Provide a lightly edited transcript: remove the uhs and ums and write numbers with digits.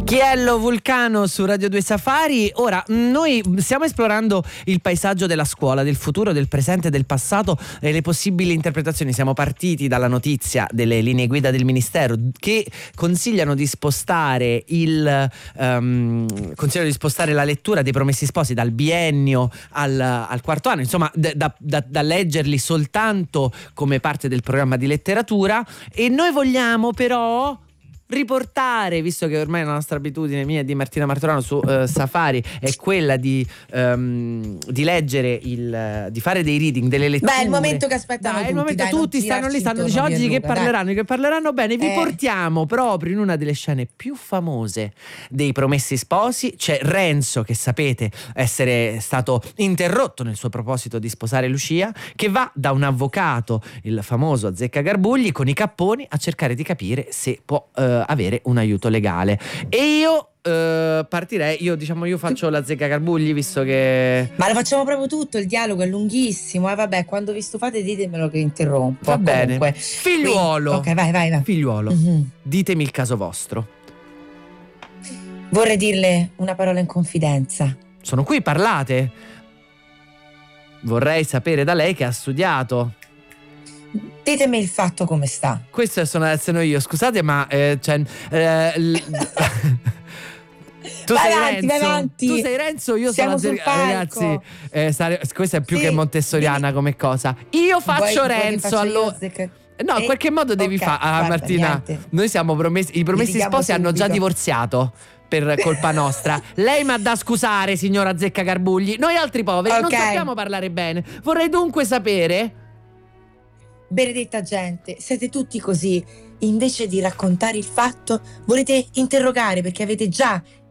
Chiello Vulcano su Radio 2 Safari. Ora, noi stiamo esplorando il paesaggio della scuola, del futuro, del presente, del passato e le possibili interpretazioni. Siamo partiti dalla notizia delle linee guida del Ministero che consigliano di spostare la lettura dei Promessi Sposi dal biennio al quarto anno, insomma da leggerli soltanto come parte del programma di letteratura. E noi vogliamo però riportare, visto che ormai la nostra abitudine mia e di Martina Martorano su Safari è quella di leggere di fare dei reading, delle letture. Beh, è il momento che aspettano tutti. È il momento, tutti stanno lì, stanno dicendo oggi che parleranno bene. Vi portiamo proprio in una delle scene più famose dei Promessi Sposi. C'è Renzo, che sapete essere stato interrotto nel suo proposito di sposare Lucia, che va da un avvocato, il famoso Azzeccagarbugli, con i capponi a cercare di capire se può avere un aiuto legale. E io partirei, io faccio la Azzeccagarbugli, visto che ma lo facciamo proprio tutto, il dialogo è lunghissimo, vabbè, quando vi stufate ditemelo che interrompo. Va bene. Comunque. Figliuolo. Quindi, ok, vai. Figliuolo, ditemi il caso vostro. Vorrei dirle una parola in confidenza. Sono qui, parlate. Vorrei sapere da lei che ha studiato. Ditemi il fatto come sta. Questo sono io, scusate, ma tu sei Renzo. Tu sei Renzo, io siamo sono ragazzi. Questa è più che montessoriana come cosa. Io faccio Renzo, allora. No, in qualche modo devi fare, Martina. Niente. Noi siamo i Promessi Sposi hanno già divorziato per colpa nostra. Lei m'ha da scusare, signora Azzeccagarbugli. Noi altri poveri non sappiamo parlare bene. Vorrei dunque sapere. Benedetta gente, siete tutti così. Invece di raccontare il fatto, volete interrogare perché avete già